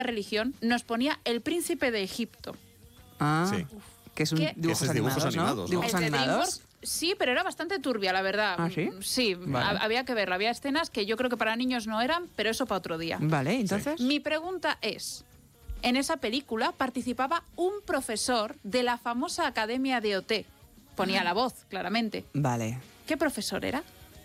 religión, nos ponía El Príncipe de Egipto. Ah, Sí. que es un dibujos animados, ¿no? Dibujos El de animados. DreamWorks, sí, pero era bastante turbia, la verdad. ¿Ah, sí? Sí, Vale. había que verla. Había escenas que yo creo que para niños no eran, pero eso para otro día. Vale, entonces. Mi pregunta es, en esa película participaba un profesor de la famosa Academia de OT. Ponía la voz, claramente. Vale. ¿Qué profesor era?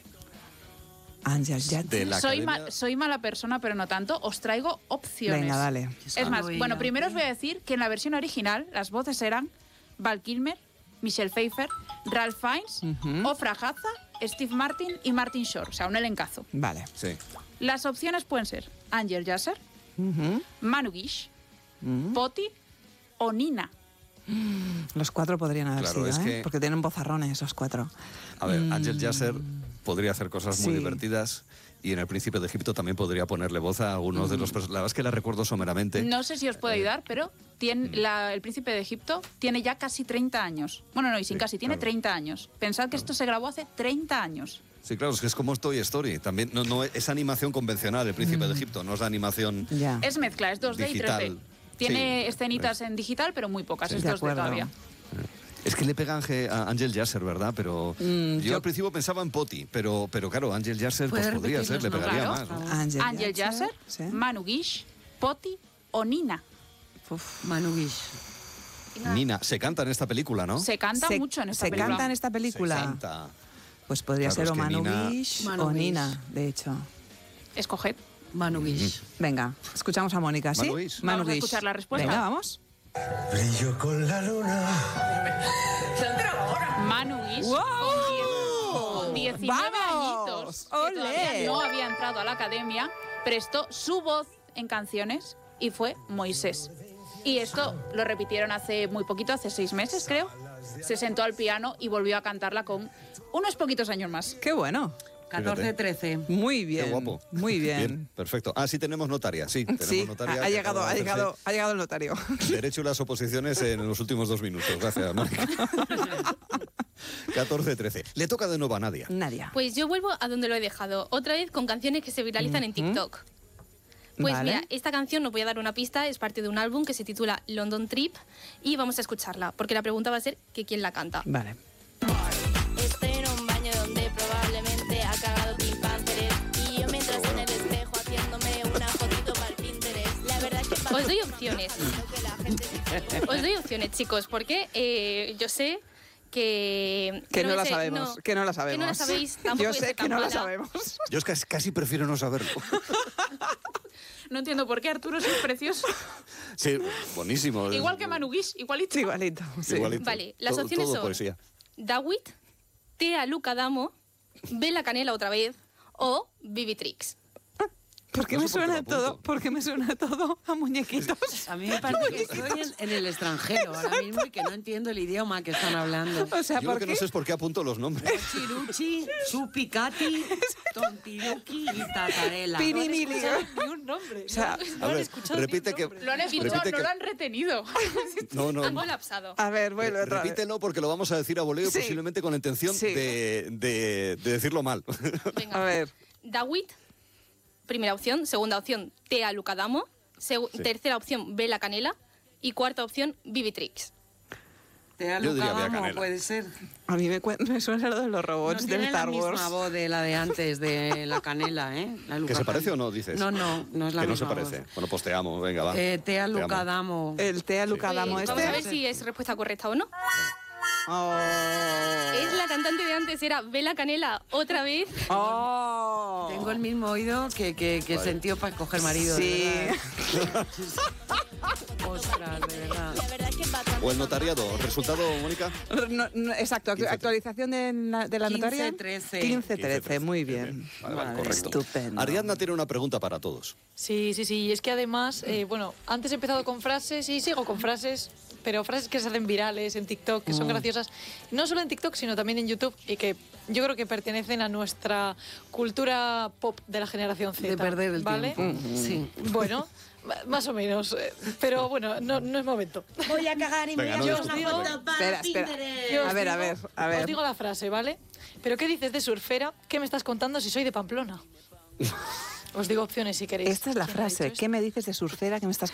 Ángel Jad. De la academia- Soy mala persona, pero no tanto. Os traigo opciones. Venga, dale. Es más, bueno, primero os voy a decir que en la versión original las voces eran Val Kilmer, Michelle Pfeiffer, Ralph Fiennes, Ofra Haza, Steve Martin y Martin Short. O sea, un elencazo. Vale. Sí. Las opciones pueden ser Angel Yasser, Manu Guish, Poti o Nina. Los cuatro podrían haber Claro, sido, es ¿eh? que- Porque tienen vozarrones los cuatro. A ver, Ángel Yasser podría hacer cosas muy Sí. divertidas y en El Príncipe de Egipto también podría ponerle voz a algunos de los personajes. La verdad es que la recuerdo someramente. No sé si os puedo ayudar, pero el Príncipe de Egipto tiene ya casi 30 años. Bueno, no, y sin Sí, casi, tiene claro. 30 años. Pensad que esto se grabó hace 30 años. Sí, claro, es que es como Toy Story. También no es animación convencional, El Príncipe de Egipto, no es la animación Ya. Es mezcla, es 2D digital. y 3D. Tiene Sí, escenitas en digital, pero muy pocas, Sí. es De 2D acuerdo. todavía. Es que le pega a Ángel Yasser, ¿verdad? Pero yo al principio pensaba en Poti, pero claro, Ángel Yasser pues ¿Puede podría ser, le repetirnos, pegaría no? más. ¿no? Ángel Angel Yasser, sí. Manu Guish, Poti o Nina. Manu Guish. Nina, se canta en esta película, ¿no? Se canta mucho en esta se película. canta en esta Se película. canta. Pues podría Claro, ser es o que Manu Nina- Guish Manu o Guish. Nina, de hecho. Escoged. Manu Guish. Venga, escuchamos a Mónica, ¿sí? Manu Guish. Vamos a escuchar la respuesta. Venga, vamos. Brillo con la luna. Manu Guish, con 19 ¡Vamos! añitos, que ¡Olé! todavía no había entrado a la academia, prestó su voz en canciones y fue Moisés. Y esto lo repitieron hace muy poquito, hace 6 meses creo. Se sentó al piano y volvió a cantarla con unos poquitos años más. Qué bueno. 14-13. Muy bien. Qué guapo. Muy bien. Perfecto. Ah, sí tenemos notaria, sí. Tenemos Sí, notaria ha que llegado, acaba ha de llegado, hacerse ha llegado el notario. Derecho y las oposiciones en los últimos 2 minutos. Gracias, Mónica. 14-13. Le toca de nuevo a Nadia. Nadia. Pues yo vuelvo a donde lo he dejado, otra vez con canciones que se viralizan en TikTok. Pues Vale. mira, esta canción, os voy a dar una pista, es parte de un álbum que se titula London Trip y vamos a escucharla, porque la pregunta va a ser que quién la canta. Vale. Estoy en un baño donde probablemente ha cagado Pink Panther y yo mientras en el espejo haciéndome una fotito para el Pinterest. La verdad es que Os doy opciones. Os doy opciones, chicos, porque yo sé que... Que no la sé, sabemos, que no la sabemos. Que no la sabéis, tampoco Yo voy a sé ser que tan no la mala. sabemos. Yo es que casi prefiero no saberlo. No entiendo por qué Arturo es precioso. Sí, buenísimo. Igual que Manu Guish, igualito. Igualito, sí. Igualito. Vale, las Todo- opciones todo son poesía. Dawit, Tea Luca Damo, Bella Canela otra vez o Vivitrix. ¿Por qué No me sé por qué suena lo apunto. todo? ¿Por qué me suena todo a muñequitos? A mí me parece que estoy en el extranjero ahora mismo y que no entiendo el idioma que están hablando. O sea, Yo lo ¿por que qué? no sé es por qué apunto los nombres. Chiruchi, Supicati, Tontiruki y Tatarela. Pirimili. Ni un nombre. O sea, A ver, repite que... Lo han escuchado, repite no que- lo han retenido. No, Han no. colapsado. a ver, vuelve otra vez. Repítelo porque lo vamos a decir a voleo Sí. posiblemente con la intención Sí. de decirlo mal. Venga. A ver. Dawit, primera opción. Segunda opción, Tea Luca Damo. Tercera opción, Bella Canela. Y cuarta opción, Vivitrix. Tea Yo diría Luca Bea Damo, Canela. puede ser. A mí me suena lo de los No robots del tiene la Star misma Wars. voz de la de antes, de la canela, ¿eh? La Luca ¿Que se parece Damo. o no, dices? No, no es la que no misma se parece. voz. Bueno, pues te amo, venga, va. Tea Te Luca amo. Damo. El Tea Luca Oye, Damo vamos a ver este. si es respuesta correcta o no. Oh. Es la cantante de antes, era Bella Canela otra vez. Oh. Tengo el mismo oído que sentió para escoger marido. Sí. De verdad. Ostras, de verdad. la verdad es que va tan O el notariado. ¿Resultado, Mónica? Exacto, 15-13. actualización de la notaria. 15-13. 15-13, muy bien. Vale, correcto. Estupendo. Ariadna tiene una pregunta para todos. Sí. Y es que además, bueno, antes he empezado con frases y sigo con frases, pero frases que se hacen virales en TikTok, que son graciosas, no solo en TikTok, sino también en YouTube, y que yo creo que pertenecen a nuestra cultura pop de la generación Z. De perder el ¿vale? tiempo. Sí. Bueno, más o menos, pero bueno, no es momento. Voy a cagar y me Venga, voy a no hacer una discutas. foto para Espera. Pinterest. Yo os A ver, digo- a ver. Os digo la frase, ¿vale? ¿Pero qué dices de surfera? ¿Qué me estás contando si soy de Pamplona? Os digo opciones si queréis. Esta es la ¿Quién ha frase. dicho ¿Qué me dices de surfera que me estás